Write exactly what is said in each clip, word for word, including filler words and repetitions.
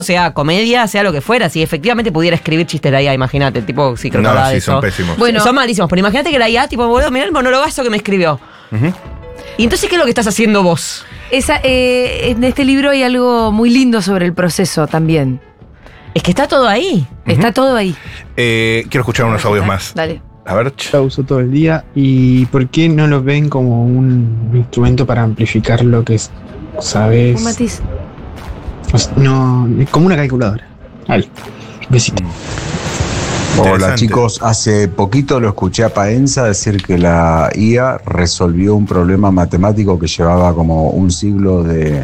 sea comedia, sea lo que fuera, si efectivamente pudiera escribir chistes la I A, imagínate, tipo, sí, creo que No, hablaba sí, de eso. son pésimos. Bueno, son malísimos, pero imagínate que la I A, tipo, boludo, mirá el monologazo que me escribió. Uh-huh. Y entonces, ¿qué es lo que estás haciendo vos? Esa, eh, en este libro hay algo muy lindo sobre el proceso también. Es que está todo ahí. Uh-huh. Está todo ahí. Eh, quiero escuchar unos audios más. Dale. A ver. La uso todo el día. ¿Y por qué no lo ven como un instrumento para amplificar lo que sabes? Un matiz. O sea, no, como una calculadora. Ahí. Besito. Hola chicos, hace poquito lo escuché a Paenza decir que la I A resolvió un problema matemático que llevaba como un siglo de,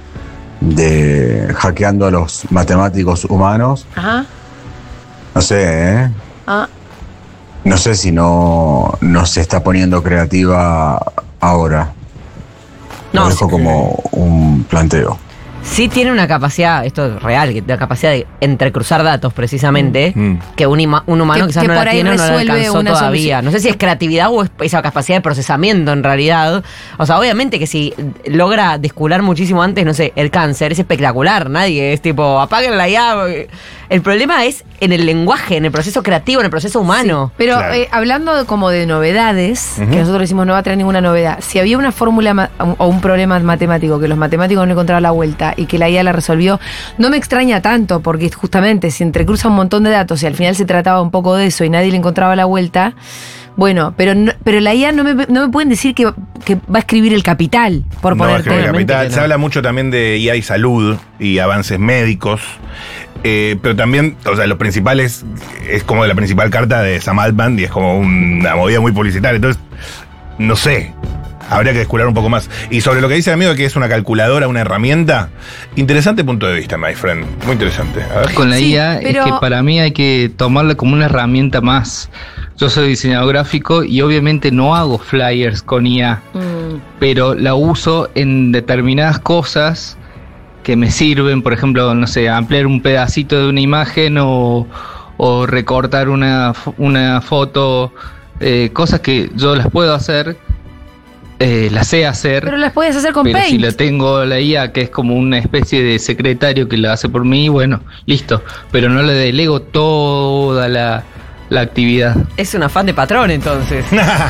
de hackeando a los matemáticos humanos. Ajá. No sé, ¿eh? Ah. No sé si no, no se está poniendo creativa ahora. No, Lo dejo sí. como un planteo. Sí tiene una capacidad, esto es real, que la capacidad de entrecruzar datos precisamente, Mm. que un, ima- un humano Que- quizás que no la por ahí tiene o no la resuelve alcanzó una todavía. solución. No sé si es creatividad o es esa capacidad de procesamiento en realidad. O sea, obviamente que si logra descular muchísimo antes, no sé, el cáncer, es espectacular. Nadie es tipo, apáguenla ya. El problema es en el lenguaje, en el proceso creativo, en el proceso humano. Sí, pero Claro. eh, hablando de- como de novedades, Ujú. que nosotros decimos no va a traer ninguna novedad, si había una fórmula ma- o un problema matemático que los matemáticos no encontraban la vuelta y que la I A la resolvió, no me extraña tanto, porque justamente si entrecruza un montón de datos y al final se trataba un poco de eso y nadie le encontraba la vuelta, bueno, pero no- pero la I A no me, no me pueden decir que, que va a escribir El Capital, por No, es ponerte. que el obviamente capital. que Se no. habla mucho también de I A y salud y avances médicos. Eh, pero también, o sea, lo principal es, es como la principal carta de Sam Altman y es como una movida muy publicitaria. Entonces, no sé. Habría que descubrir un poco más. Y sobre lo que dice el amigo, que es una calculadora, una herramienta, interesante punto de vista, my friend. Muy interesante. A ver. Con la Sí, I A pero- es que para mí hay que tomarla como una herramienta más. Yo soy diseñador gráfico y obviamente no hago flyers con I A, Mm, pero la uso en determinadas cosas que me sirven, por ejemplo, no sé, ampliar un pedacito de una imagen o, o recortar una, fo- una foto, eh, cosas que yo las puedo hacer, eh, las sé hacer. pero las puedes hacer con Pero Paint. si la tengo la I A, que es como una especie de secretario que la hace por mí, bueno, listo. Pero no le delego toda la, la actividad. Es un afán de patrón, entonces.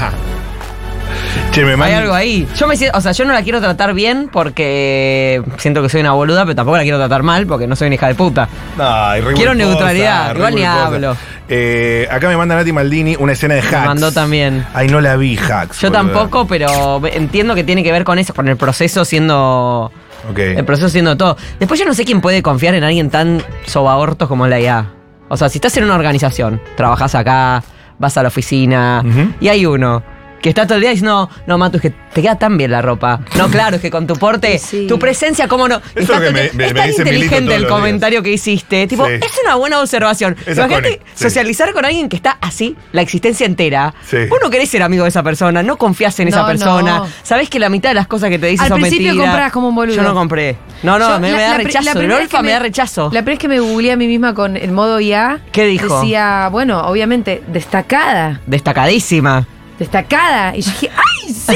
Che, me Hay manda- algo ahí. Yo me siento, o sea, yo no la quiero tratar bien porque siento que soy una boluda, pero tampoco la quiero tratar mal porque no soy una hija de puta. Ay, re Quiero culposa, neutralidad, re igual ni culposa. hablo. Eh, acá me manda Nati Maldini una escena de Me hacks. mandó también. Ay, no la vi, hacks. Yo boluda. tampoco, pero entiendo que tiene que ver con eso, con el proceso siendo. Ok. El proceso siendo todo. Después yo no sé quién puede confiar en alguien tan sobaortos como la I A. O sea, si estás en una organización, trabajás acá, vas a la oficina, Ujú. y hay uno que está todo el día diciendo, no, no, Matu, es que te queda tan bien la ropa. No, claro, es que con tu porte, Sí. tu presencia, cómo no. es Está lo que todo- me- es me- me tan dice Milito inteligente todos el los comentario que hiciste. Tipo, Sí. es una buena observación. Esa Imagínate Connie, sí. socializar con alguien que está así, la existencia entera. Sí. Vos no querés ser amigo de esa persona, no confías en esa No, persona. no. Sabés que la mitad de las cosas que te dice Al son principio mentiras. comprabas como un boludo. Yo no compré. No, no, Yo, me, la- me da la pri- rechazo. la El primera vez Olfa que me da rechazo. La primera vez que me googleé a mí misma con el modo I A, ¿Qué dijo? decía, bueno, obviamente, destacada, Destacadísima. destacada. Y yo dije, ¡ay, sí!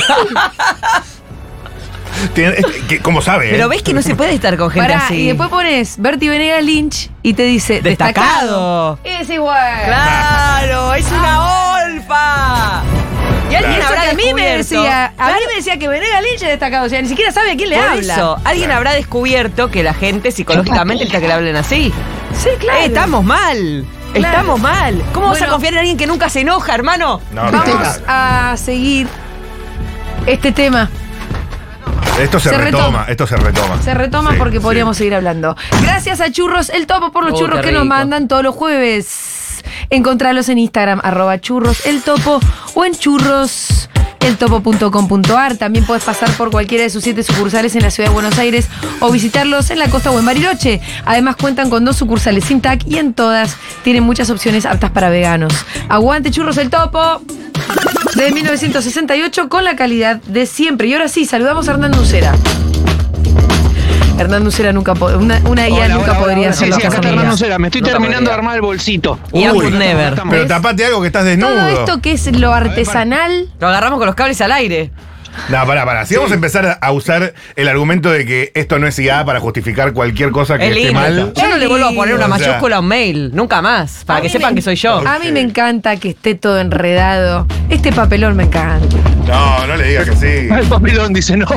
Tiene- es que- ¿Cómo sabe? eh? Pero ves que no se puede estar con gente Pará, así. y después pones Bertie Venegas Lynch y te dice, Destacado. destacado. Es igual. ¡Claro! ¡Es una Olfa! Y alguien Eso habrá que a mí me descubierto- decía, a Claro, mí me decía que Venegas Lynch es destacado, o sea, ni siquiera sabe a quién le por habla. eso, alguien habrá descubierto que la gente psicológicamente necesita que le hablen así. Sí, claro. Eh, estamos mal. Claro. Estamos mal. ¿Cómo vas a Bueno. confiar en alguien que nunca se enoja, hermano? No, Vamos mentira. a seguir este tema. Esto se, se retoma, retoma. esto se retoma. Se retoma Sí, porque sí. podríamos seguir hablando. Gracias a Churros El Topo por los Oh, churros qué que nos rico. mandan todos los jueves. Encontralos en Instagram, arroba churros el topo o en churros el topo punto com punto ar. También puedes pasar por cualquiera de sus siete sucursales en la ciudad de Buenos Aires o visitarlos en la costa o en Bariloche. Además cuentan con dos sucursales sin T A C y en todas tienen muchas opciones aptas para veganos. Aguante Churros El Topo de mil novecientos sesenta y ocho con la calidad de siempre. Y ahora sí, saludamos a Hernán Nucera. Hernán Nucera nunca po- una, una I A Hola, nunca hola, podría hola, hacer sí, lo sí, que acá hace está una I A. Hernán Nucera. Me estoy Nunca terminando de podría. armar el bolsito. Y I would Uy, never. Pero tapate algo que estás desnudo. Todo esto que es lo artesanal. Lo agarramos con los cables al aire. No, pará, pará. Si vamos a empezar a usar el argumento de que esto no es I A para justificar cualquier cosa que Es esté lindo. mal. Yo no le vuelvo a poner una O sea, mayúscula a un mail, nunca más, para A que mí sepan me- que soy yo. A mí me encanta que esté todo enredado. Este papelón me encanta. No, no le digas que sí. El papelón dice no.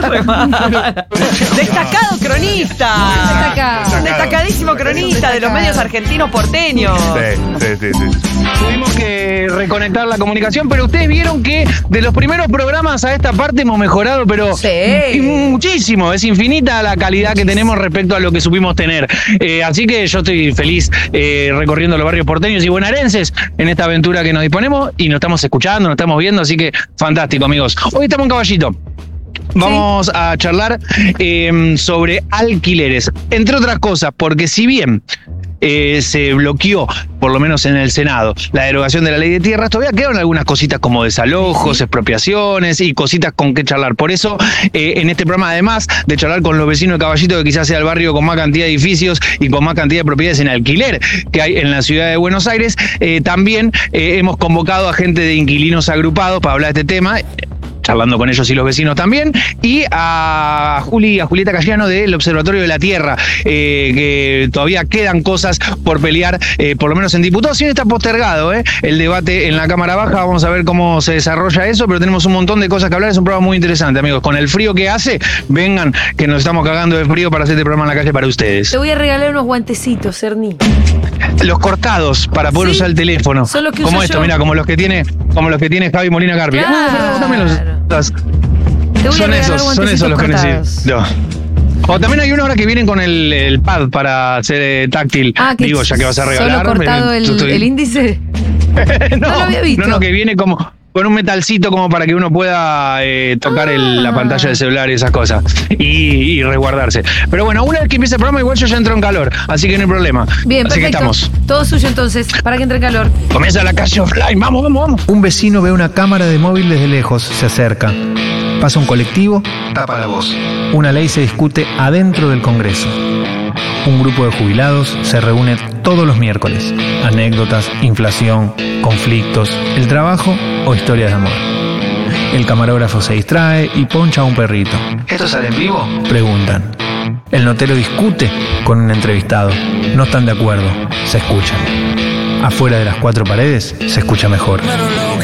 Destacado cronista. Destacado. Destacadísimo cronista de los medios argentinos porteños. Sí, sí, sí, sí. Tuvimos que reconectar la comunicación, pero ustedes vieron que de los primeros programas a esta parte hemos mejorado, pero Sí. muchísimo. Es infinita la calidad que tenemos respecto a lo que supimos tener. Eh, así que yo estoy feliz eh, recorriendo los barrios porteños y bonaerenses en esta aventura que nos disponemos y nos estamos escuchando, nos estamos viendo, así que fantástico, amigos. Hoy estamos en Caballito. Vamos a charlar eh, sobre alquileres, entre otras cosas, porque si bien eh, se bloqueó, por lo menos en el Senado, la derogación de la ley de tierras, todavía quedan algunas cositas como desalojos, expropiaciones y cositas con que charlar. Por eso, eh, en este programa, además de charlar con los vecinos de Caballito, que quizás sea el barrio con más cantidad de edificios y con más cantidad de propiedades en alquiler que hay en la ciudad de Buenos Aires, eh, también eh, hemos convocado a gente de inquilinos agrupados para hablar de este tema, charlando con ellos y los vecinos también, y a Juli, a Julieta Cayano del Observatorio de la Tierra, eh, que todavía quedan cosas por pelear, eh, por lo menos en diputados. Sí, está postergado eh, el debate en la Cámara Baja, vamos a ver cómo se desarrolla eso, pero tenemos un montón de cosas que hablar, es un programa muy interesante, amigos. Con el frío que hace, vengan, que nos estamos cagando de frío para hacer este programa en la calle para ustedes. Te voy a regalar unos guantecitos, Ernie. Los cortados para poder Sí, usar el teléfono. son los que como uso esto, yo. mira, como los que tiene, como los que tiene Javi Molina Garbi. Claro. Ah, pero también los- los- Te voy a son regalar esos, son guantecitos esos los que cortados. necesito. O también hay uno ahora que vienen con el, el pad para hacer eh, táctil. Ah, que Digo, ya que vas a regalar. solo cortado me- el, yo estoy- el índice. no, no lo había visto. No, no, que viene como con un metalcito como para que uno pueda eh, tocar el- la Ah. pantalla del celular y esas cosas. Y, y resguardarse. Pero bueno, una vez que empiece el programa, igual yo ya entro en calor. Así que no hay problema. Bien, así que perfecto. estamos. Todo suyo entonces, para que entre calor. Comienza la calle offline. Vamos, vamos, vamos. Un vecino ve una cámara de móvil desde lejos, se acerca. Pasa un colectivo, tapa la voz. Una ley se discute adentro del Congreso. Un grupo de jubilados se reúne todos los miércoles. Anécdotas, inflación, conflictos, el trabajo o historias de amor. El camarógrafo se distrae y poncha a un perrito. ¿Esto sale en vivo? Preguntan. El notero discute con un entrevistado. No están de acuerdo, se escuchan. Afuera de las cuatro paredes se escucha mejor.